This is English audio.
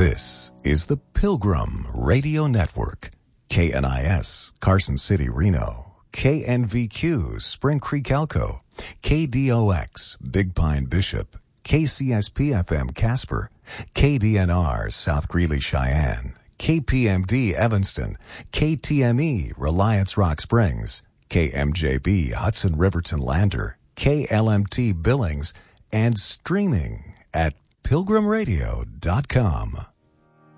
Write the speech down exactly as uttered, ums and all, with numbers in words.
This is the Pilgrim Radio Network. K N I S, Carson City, Reno. K N V Q, Spring Creek, Elko. K D O X, Big Pine, Bishop. K C S P F M, Casper. K D N R, South Greeley, Cheyenne. K P M D, Evanston. K T M E, Reliance Rock Springs. K M J B, Hudson Riverton, Lander. K L M T, Billings. And streaming at pilgrim radio dot com.